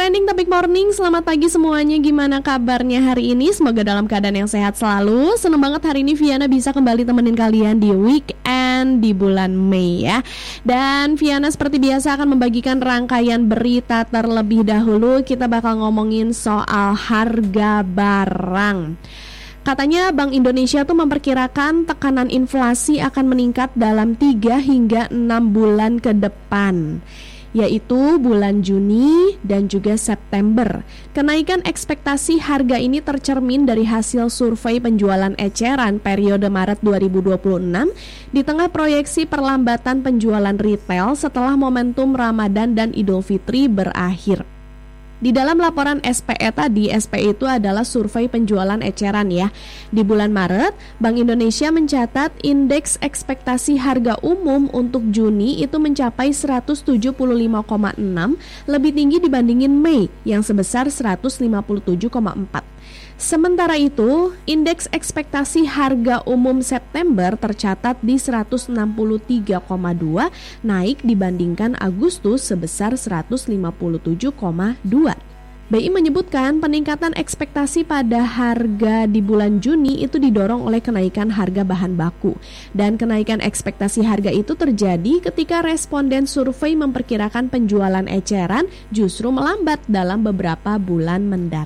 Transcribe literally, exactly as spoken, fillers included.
Trending Topik Morning, selamat pagi semuanya. Gimana kabarnya hari ini? Semoga dalam keadaan yang sehat selalu. Seneng banget hari ini Viana bisa kembali temenin kalian di weekend di bulan Mei ya. Dan Viana seperti biasa akan membagikan rangkaian berita terlebih dahulu. Kita bakal ngomongin soal harga barang. Katanya Bank Indonesia tuh memperkirakan tekanan inflasi akan meningkat dalam tiga hingga enam bulan ke depan, yaitu bulan Juni dan juga September. Kenaikan ekspektasi harga ini tercermin dari hasil survei penjualan eceran periode Maret dua ribu dua puluh enam di tengah proyeksi perlambatan penjualan retail setelah momentum Ramadan dan Idul Fitri berakhir. Di dalam laporan S P E tadi, S P E itu adalah survei penjualan eceran ya. Di bulan Maret, Bank Indonesia mencatat indeks ekspektasi harga umum untuk Juni itu mencapai seratus tujuh puluh lima koma enam, lebih tinggi dibandingin Mei yang sebesar seratus lima puluh tujuh koma empat. Sementara itu, indeks ekspektasi harga umum September tercatat di seratus enam puluh tiga koma dua, naik dibandingkan Agustus sebesar seratus lima puluh tujuh koma dua. B I menyebutkan peningkatan ekspektasi pada harga di bulan Juni itu didorong oleh kenaikan harga bahan baku. Dan kenaikan ekspektasi harga itu terjadi ketika responden survei memperkirakan penjualan eceran justru melambat dalam beberapa bulan mendatang.